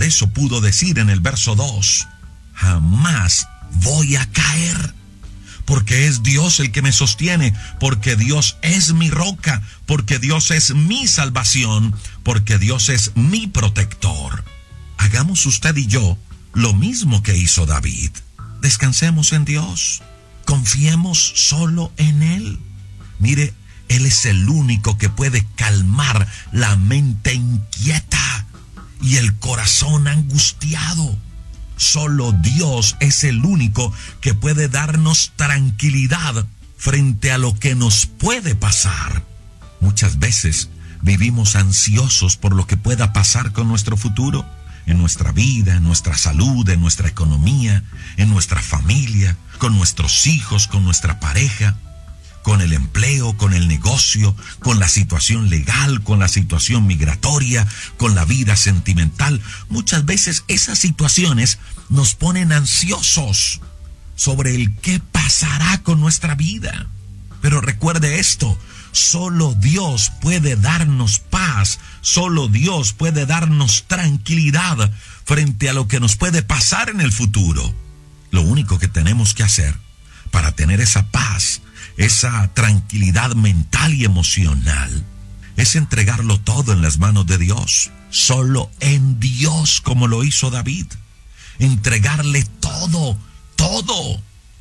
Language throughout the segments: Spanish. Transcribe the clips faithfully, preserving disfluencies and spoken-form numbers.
por eso pudo decir en el verso dos, jamás voy a caer. Porque es Dios el que me sostiene, porque Dios es mi roca, porque Dios es mi salvación, porque Dios es mi protector. Hagamos usted y yo lo mismo que hizo David. Descansemos en Dios, confiemos solo en Él. Mire, Él es el único que puede calmar la mente inquieta y el corazón angustiado. Solo Dios es el único que puede darnos tranquilidad frente a lo que nos puede pasar. Muchas veces vivimos ansiosos por lo que pueda pasar con nuestro futuro, en nuestra vida, en nuestra salud, en nuestra economía, en nuestra familia, con nuestros hijos, con nuestra pareja, con el empleo, con el negocio, con la situación legal, con la situación migratoria, con la vida sentimental. Muchas veces esas situaciones nos ponen ansiosos sobre el qué pasará con nuestra vida. Pero recuerde esto, solo Dios puede darnos paz, solo Dios puede darnos tranquilidad frente a lo que nos puede pasar en el futuro. Lo único que tenemos que hacer para tener esa paz, esa tranquilidad mental y emocional, es entregarlo todo en las manos de Dios. Solo en Dios, como lo hizo David. Entregarle todo, todo.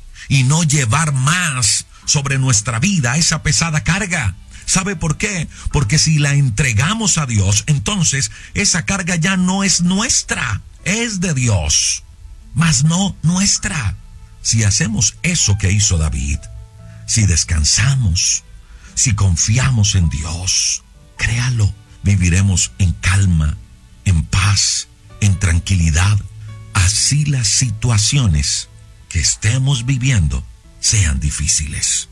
Y no llevar más sobre nuestra vida esa pesada carga. ¿Sabe por qué? Porque si la entregamos a Dios, entonces esa carga ya no es nuestra, es de Dios, mas no nuestra. Si hacemos eso que hizo David, si descansamos, si confiamos en Dios, créalo, viviremos en calma, en paz, en tranquilidad. Así las situaciones que estemos viviendo sean difíciles.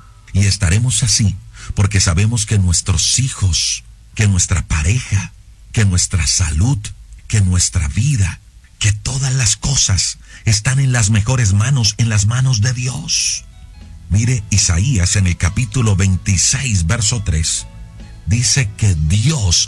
Y estaremos así porque sabemos que nuestros hijos, que nuestra pareja, que nuestra salud, que nuestra vida, que todas las cosas están en las mejores manos, en las manos de Dios. Mire, Isaías en el capítulo veintiséis, verso tres, dice que Dios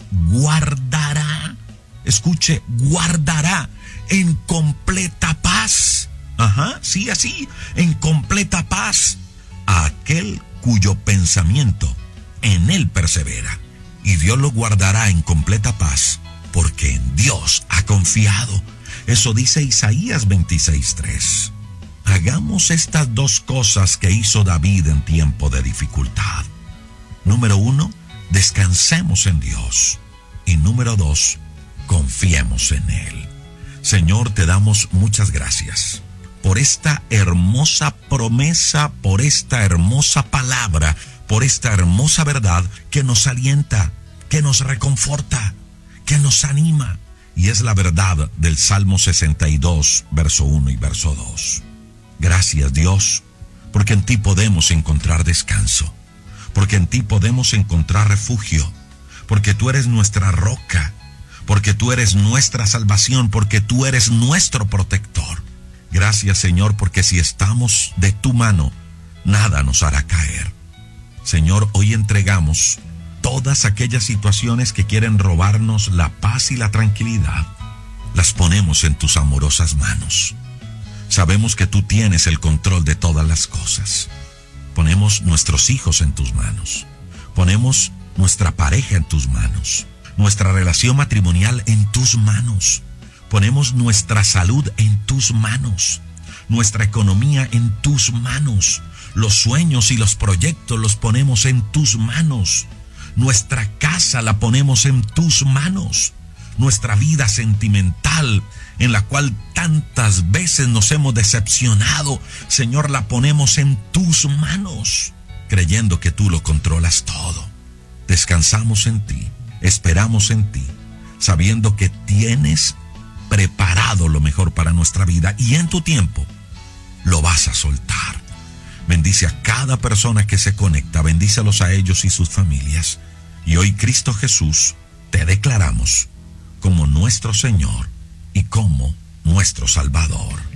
guardará, escuche, guardará en completa paz. Ajá, sí, así, en completa paz a aquel cuyo pensamiento en él persevera. Y Dios lo guardará en completa paz porque en Dios ha confiado. Eso dice Isaías veintiséis, tres. Hagamos estas dos cosas que hizo David en tiempo de dificultad. Número uno, descansemos en Dios. Y número dos, confiemos en Él. Señor, te damos muchas gracias por esta hermosa promesa, por esta hermosa palabra, por esta hermosa verdad que nos alienta, que nos reconforta, que nos anima. Y es la verdad del Salmo sesenta y dos, verso uno y verso dos. Gracias, Dios, porque en ti podemos encontrar descanso, porque en ti podemos encontrar refugio, porque tú eres nuestra roca, porque tú eres nuestra salvación, porque tú eres nuestro protector. Gracias, Señor, porque si estamos de tu mano, nada nos hará caer. Señor, hoy entregamos todas aquellas situaciones que quieren robarnos la paz y la tranquilidad. Las ponemos en tus amorosas manos. Sabemos que tú tienes el control de todas las cosas. Ponemos nuestros hijos en tus manos. Ponemos nuestra pareja en tus manos. Nuestra relación matrimonial en tus manos. Ponemos nuestra salud en tus manos. Nuestra economía en tus manos. Los sueños y los proyectos los ponemos en tus manos. Nuestra casa la ponemos en tus manos. Nuestra vida sentimental, en la cual tantas veces nos hemos decepcionado, Señor, la ponemos en tus manos, creyendo que tú lo controlas todo. Descansamos en ti, esperamos en ti, sabiendo que tienes preparado lo mejor para nuestra vida y en tu tiempo lo vas a soltar. Bendice a cada persona que se conecta, bendícelos a ellos y sus familias. Y hoy, Cristo Jesús, te declaramos como nuestro Señor y como nuestro Salvador.